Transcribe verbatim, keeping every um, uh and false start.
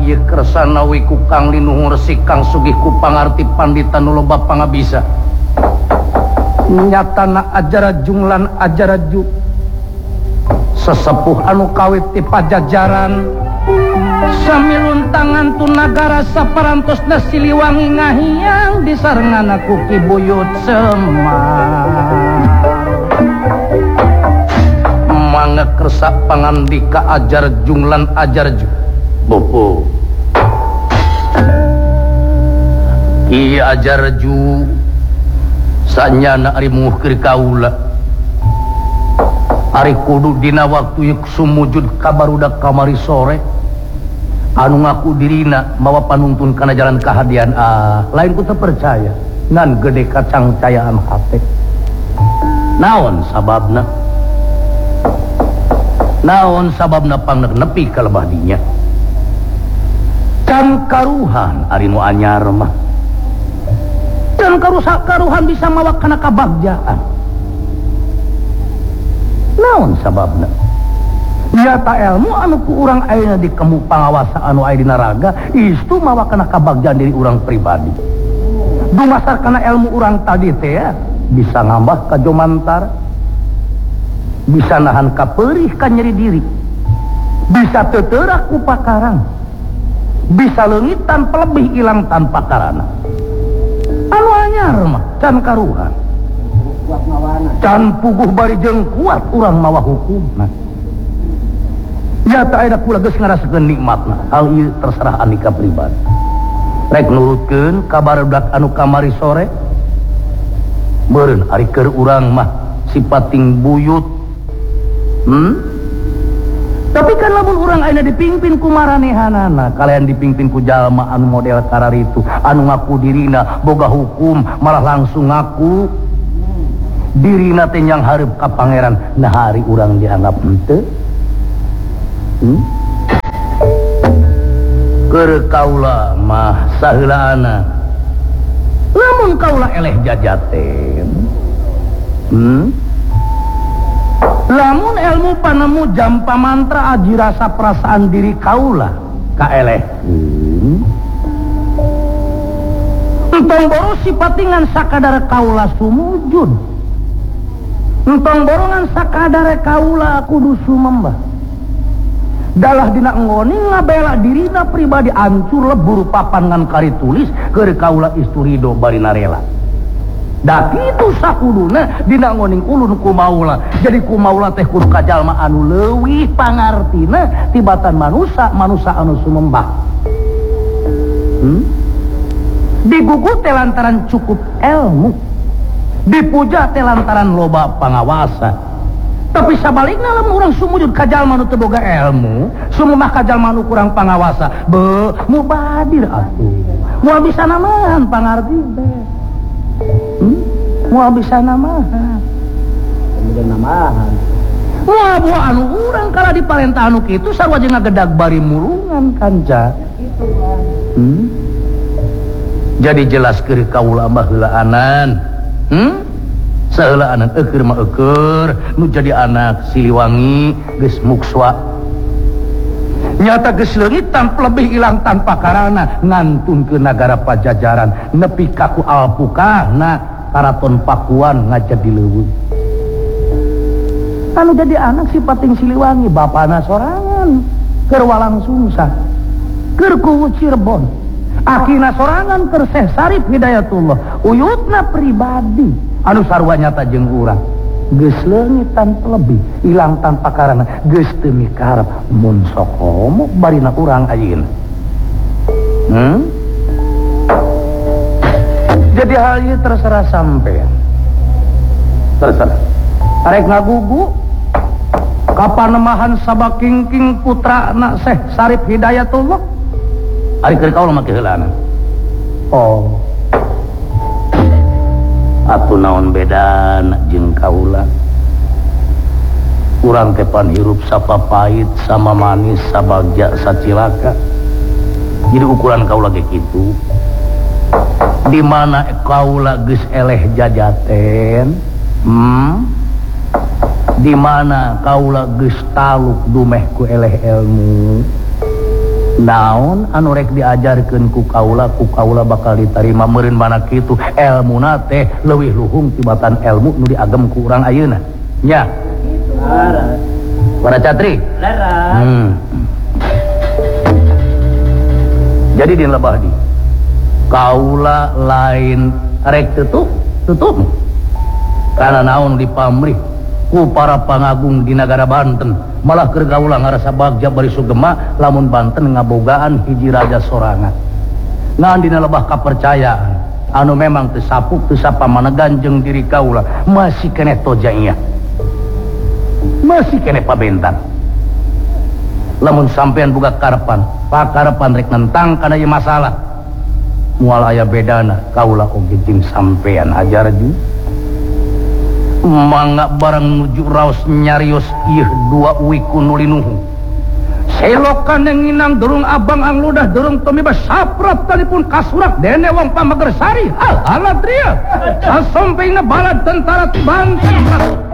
ieu kersana we ku Kang Linuhur si Kang sugih ku pangarti pandita nu loba pangabisa nyatana ajarajung lan ajaraju sesepuh anu kawit ti Pajajaran samilun tangan tu nagara saparantosna Siliwangi ngahiyang disarengana ku Ki Buyut Semar mangga kersa pangandika ajarjung lan ajarju bopo iya ajarju sanyana ari muhkir kaula ari kudu dina waktu yuk sumujud kabarudak kamari sore anu ngaku dirina mawa panuntun kana jalan kahadian ah lain ku teu percaya ngan gede kacang cayaan hate naon sababna naon sababna pangnek nepi ka lebah dinya can karuhan ari nu anyar mah can karusak karuhan bisa mawa kana kabagjaan naon sababna nyata ilmu anu ku urang ayeuna di kemu pangawasa anu aya dina raga istu mawa kana kabagjaan diri urang pribadi dumasar kana ilmu urang tadi teh ya bisa ngambah ka jomantar bisa nahan kaperih ka nyeri diri bisa teuteurah ku pakarang bisa leungit tanpa lebih ilang tanpa karana anu anyar mah can karuhan can puguh bari jeung kuat urang mawa hukumna nyata aya kula geus ngarasakeun nikmatna hal ieu terserah andika pribadi rek nurutkeun kabarudak anu kamari sore meureun ari keur urang mah sipating buyut Hmm? Tapi kan lamun urang ayeuna dipingpin ku maranehanana kalian dipingpin ku jalma anu model kararitu anu ngaku dirina boga hukum malah langsung ngaku dirina teh nyang hareup ka pangeran nah hari urang dianggap henteu hmm? Keur kaula mah saheulaana lamun kaula eleh jajaten hmm lamun ilmu panemu jampa mantra aji rasa perasaan diri kaula kaelehkeun entong boro sipatingan sakadar kaula sumujud entong borongan sakadar kaula kudu sumembah dalah dina ngoni ngabela dirina pribadi ancur lebur papan ngan kari tulis keur kaula isturido bari narela da kitu sakuduna dina ngoning ulun ku maula jadi ku maula teh kudu kajalma anu leuwih pangartina tibatan manusia manusia anu sumembah hmm? digugu teh lantaran cukup ilmu dipuja teh lantaran loba pangawasa tapi sabalikna lamun urang sumujud kajalma anu teu boga ilmu sumembah kajalma anu kurang pangawasa be mubadir atuh moal bisa namahan pangarti be Hmm? Mua bisa namahan kemudian namahan mua mua anu urang kala di parentah anu kitu sarua jeung ngagedag bari mulungan kanca hmm? Jadi jelas keur kaula mah heulaanan hmm? Saheulaanan eukeur mah eukeur nu jadi anak Siliwangi geus mukswa nyata geus leungit tanpa lebih ilang tanpa karana ngantun ke nagara Pajajaran nepi kaku alpukahna karaton Pakuan ngajak di leuweung anu jadi anak si Pating Siliwangi bapana sorangan keur Walang Sungsang keur ku Cirebon akina sorangan keur Syekh Sarif Hidayatullah uyutna pribadi anu sarua nyata jeung urang geus leungit tanpa lebih ilang tanpa karana geus teu mikarep mun sok homo barina urang ayeuna hmm? Jadi hal ieu terserah sampean terserah arek ngagugu kapanemahan sabakingking putrana Syekh Sarif Hidayatullah ari keur kaula make heulana oh atuh naon bedana jeung kaula urang teh pan hirup sapapait sama manis sabagja sacilaka jadi ukuran kaula ge kitu di mana kaula geus eleh jajaten hmm di mana kaula geus taluk dumeh ku eleh ilmu naon anu rek diajarkeun ku kaula ku kaula bakal diterima meureun mana kitu elmuna teh leuwih luhung tibatan ilmu nu diagem ku urang ayeuna nya para catri hmm. Jadi di lebah di kaula lain rek tutup tutup karena naon dipamrih ku para pangagung di negara Banten malah keur kaula ngarasa bagja bari sugema lamun Banten ngabogaan hiji raja sorangan ngan dina lebah kapercayaan anu memang teu sapuk teu sapamanegan jeung diri kaula masih keneh tojaiyah masih keneh pabentan lamun sampean boga karepan pakarepan rek nentang kana ieu masalah moal aya bedana kaula oge jeung sampean ajar ju mangga barang nuju raos nyarios ieu dua wiku nu linuhu selokan yang nginang durung abang angludah durung tumiba saprat talipun kasurak dene wong pamagersari hal haladria sasompengna balad tentara Banten